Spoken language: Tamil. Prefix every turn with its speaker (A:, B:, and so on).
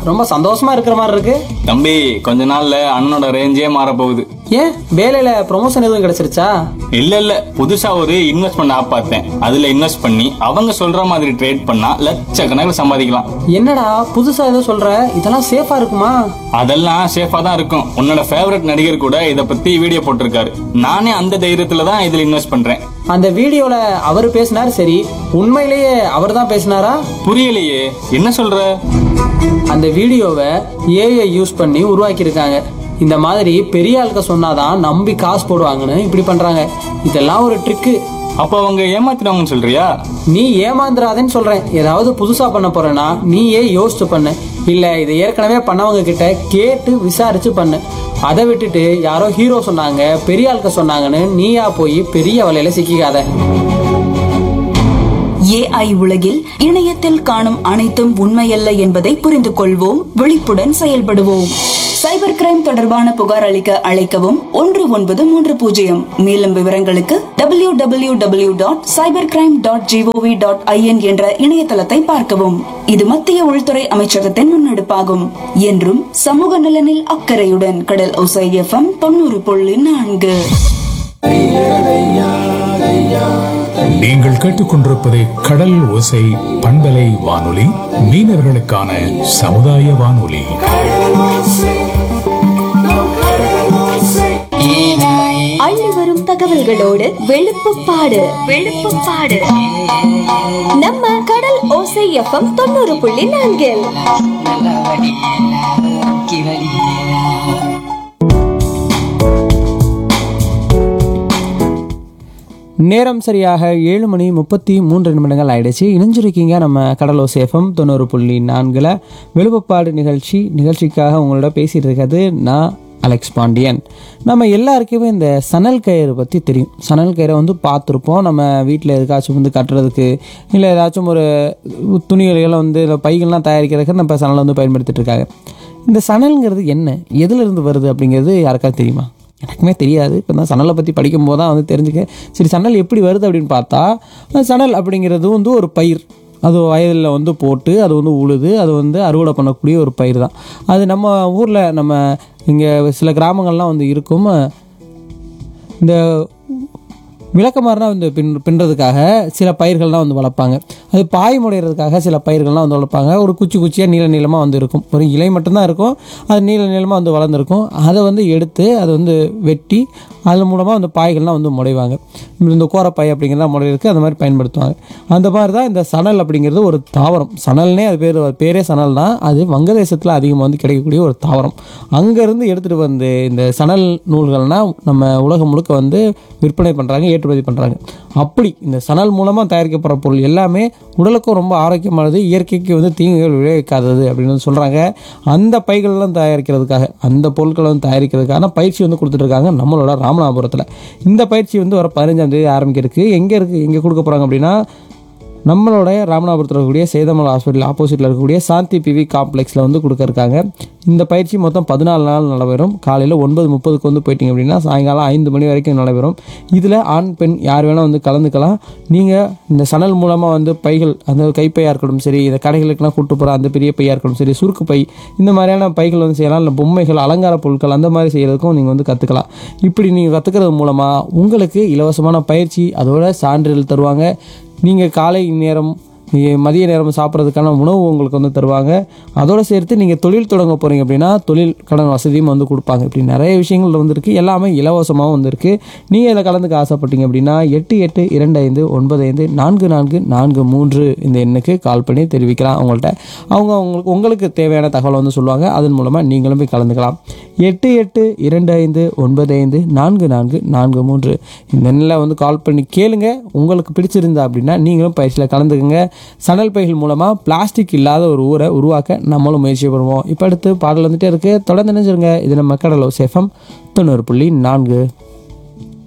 A: ரொம்ப சந்தோஷமா இருக்கிற மாதிரி இருக்கு.
B: தம்பி, கொஞ்ச நாள்ல அண்ணனோட ரேஞ்சே மாற போகுது.
A: ஏன், வேலையில ப்ரொமோஷன் எதுவும் கிடைச்சிருச்சா?
B: இல்ல புதுசா ஒரு இன்வெஸ்ட்மெண்ட் ஆப் பார்த்தேன். அதுல இன்வெஸ்ட் பண்ணி அவங்க சொல்ற மாதிரி ட்ரேட் பண்ணா லட்சக்கணக்கில் சம்பாதிக்கலாம்.
A: என்னடா புதுசா ஏதோ சொல்ற? இதெல்லாம் சேஃபா இருக்குமா?
B: அதெல்லாம் சேஃபா தான் இருக்கும். உன்னோட ஃபேவரட் நடிகர் கூட இத பத்தி வீடியோ போட்டிருக்காரு. நானே அந்த தைரியத்துல தான் இதுல இன்வெஸ்ட் பண்றேன்.
A: அந்த வீடியோல அவர் பேசினார், சரி, உண்மையிலேயே அவர் தான் பேசினாரா?
B: புரியலையே, என்ன சொல்ற?
A: அந்த வீடியோவை ஏஐ யூஸ் பண்ணி உருவாக்கி இருக்காங்க. இந்த மாதிரி பெரிய ஆளுக்க சொன்னாதான் நம்பி காசு போடுவாங்கன்னு இப்படி பண்றாங்க. இதெல்லாம் ஒரு ட்ரிக்கு.
B: அப்ப அவங்க ஏமாத்தினவங்கன்னு சொல்றியா?
A: நீ ஏமாந்துடாதேன்னு சொல்றேன். ஏதாவது புதுசா பண்ண போறேன்னா நீயே யோசிச்சு பண்ணு. இல்ல இதை ஏற்கனவே பண்ணவங்க கிட்ட கேட்டு விசாரிச்சு பண்ணு. அதை விட்டுட்டு யாரோ ஹீரோ சொன்னாங்க, பெரிய ஆளுக்க சொன்னாங்கன்னு நீயா போய் பெரிய வலையில சிக்கிக்காத.
C: ஏஐ உலகில் இணையத்தில் காணும் அனைத்தும் உண்மையல்ல என்பதை புரிந்து கொள்வோம். விழிப்புடன் செயல்படுவோம். சைபர் கிரைம் தொடர்பான புகார் அளிக்க அழைக்கவும் 1930. மேலும் விவரங்களுக்கு www.cybercrime.gov.in என்ற இணையதளத்தை பார்க்கவும். இது மத்திய உள்துறை அமைச்சகத்தின் முன்னெடுப்பாகும். என்றும் சமூக நலனில் அக்கறையுடன் கடல் ஓசை FM 90.4.
D: நீங்கள் கேட்டுக்கொண்டிருப்பது கடல் ஓசை பண்பலை வானொலி, மீனவர்களுக்கான சமுதாய வானொலி.
E: அள்ளி வரும் தகவல்களோடு வெளுப்புப்பாடு நம்ம கடல் ஓசை FM 90.4.
A: நேரம் சரியாக 7:33 ஆயிடுச்சு. இணைஞ்சிருக்கீங்க நம்ம கடல் ஓசை FM 90.4 வெளுப்புப்பாடு நிகழ்ச்சிக்காக உங்களோட பேசிட்டு இருக்கிறது நான் அலெக்ஸ் பாண்டியன். நம்ம எல்லாருக்குமே இந்த சணல் கயிறு பற்றி தெரியும். சணல் கயிறை பார்த்துருப்போம். நம்ம வீட்டில் எதுக்காச்சும் கட்டுறதுக்கு, இல்லை ஏதாச்சும் ஒரு துணிகளை பைகள்லாம் தயாரிக்கிறதுக்கு நம்ம சணலை பயன்படுத்திட்டு இருக்காங்க. இந்த சணல்ங்கிறது என்ன, எதுலேருந்து வருது அப்படிங்கிறது யாருக்காவது தெரியுமா? எனக்குமே தெரியாது. இப்போ தான் சணலை பற்றி படிக்கும் போது தான் தெரிஞ்சுக்க. சரி, சணல் எப்படி வருது அப்படின்னு பார்த்தா, சணல் அப்படிங்கிறது ஒரு பயிர். அது வயலில் போட்டு அது உழுது அது அறுவடை பண்ணக்கூடிய ஒரு பயிர் தான். அது நம்ம ஊரில் நம்ம இங்கே சில கிராமங்கள்லாம் இருக்கும். இந்த விளக்கமாறுனா பின்னுறதுக்காக சில பயிர்கள்லாம் வளர்ப்பாங்க. அது பாய் முடைகிறதுக்காக சில பயிர்கள்லாம் வளர்ப்பாங்க. ஒரு குச்சியாக நீளமாக இருக்கும். ஒரு இலை மட்டும்தான் இருக்கும். அது நீளமாக வளர்ந்துருக்கும். அதை எடுத்து அதை வெட்டி அது மூலமாக பாய்கள்லாம் முடைவாங்க. இந்த கோரப்பாய் அப்படிங்கிறதா முடையிருக்கு, அந்த மாதிரி பயன்படுத்துவாங்க. அந்த மாதிரி தான் இந்த சணல் அப்படிங்கிறது ஒரு தாவரம். சணல்னே அது பேரே சணல் தான். அது வங்கதேசத்தில் அதிகமாக கிடைக்கக்கூடிய ஒரு தாவரம். அங்கேருந்து எடுத்துகிட்டு இந்த சணல் நூல்கள்னால் நம்ம உலகம் முழுக்க விற்பனை பண்ணுறாங்க, ஏற்றுமதி பண்ணுறாங்க. அப்படி இந்த சணல் மூலமாக தயாரிக்கப்படுற பொருள் எல்லாமே உடலுக்கும் ரொம்ப ஆரோக்கியமானது, இயற்கைக்கு தீங்குகள் விளைவிக்காதது அப்படின்னு சொல்கிறாங்க. அந்த பைகளெல்லாம் தயாரிக்கிறதுக்காக, அந்த பொருட்களை தயாரிக்கிறதுக்கான பயிற்சி கொடுத்துட்ருக்காங்க நம்மளோட ராமநாதபுரத்தில். இந்த பயிற்சி வர 15ஆம் தேதி ஆரம்பிக்கிறதுக்கு எங்கே கொடுக்க போகிறாங்க அப்படின்னா, நம்மளோட ராமநாதபுரத்தில் இருக்கக்கூடிய சேதமல் ஹாஸ்பிட்டல் ஆப்போசிட்டில் இருக்கக்கூடிய சாந்தி பிவி காம்ப்ளெக்ஸில் கொடுக்க இருக்காங்க. இந்த பயிற்சி மொத்தம் 14 நாள் நடைபெறும். காலையில் 9:30 போயிட்டீங்க அப்படின்னா சாயங்காலம் 5 மணி வரைக்கும் நடைபெறும். இதில் ஆண் பெண் யார் வேணால் கலந்துக்கலாம். நீங்கள் இந்த சணல் மூலமாக பைகள், அந்த கைப்பையாக இருக்கட்டும் சரி, இந்த கடைகளுக்குலாம் கூட்டு போகிற அந்த பெரிய பையாக இருக்கட்டும் சரி, சுருக்கு பை, இந்த மாதிரியான பைகள் செய்யலாம். இல்லை பொம்மைகள், அலங்கார பொருட்கள் அந்த மாதிரி செய்கிறதுக்கும் நீங்கள் கற்றுக்கலாம். இப்படி நீங்கள் கற்றுக்கிறது மூலமாக உங்களுக்கு இலவசமான பயிற்சி, அதோட சான்றிதழ் தருவாங்க. நீங்கள் காலை நேரம் மதிய நேரம் சாப்பிட்றதுக்கான உணவு உங்களுக்கு தருவாங்க. அதோடு சேர்த்து நீங்கள் தொழில் தொடங்க போகிறீங்க அப்படின்னா தொழில் கடன் வசதியும் கொடுப்பாங்க. இப்படி நிறைய விஷயங்கள் இருக்குது. எல்லாமே இலவசமாகவும் இருக்குது. நீங்கள் இதில் கலந்துக்க ஆசைப்பட்டீங்க அப்படின்னா 8825254443 இந்த எண்ணுக்கு கால் பண்ணி தெரிவிக்கலாம். அவங்கள்ட்ட உங்களுக்கு தேவையான தகவலை சொல்லுவாங்க. அதன் மூலமாக நீங்களும் போய் கலந்துக்கலாம். 8825254443 இந்த எண்ணில் கால் பண்ணி கேளுங்க. உங்களுக்கு பிடிச்சிருந்தா அப்படின்னா நீங்களும் பயிற்சியில் கலந்துக்குங்க. சணல் பைகள் மூலமாக பிளாஸ்டிக் இல்லாத ஒரு ஊரை உருவாக்க நம்மளும் முயற்சி பண்ணுவோம். இப்போ அடுத்து பாடல் இருக்கு. தொடர்ந்து நினைச்சிருங்க. இது நம்ம கடல் ஓசை FM 90.4.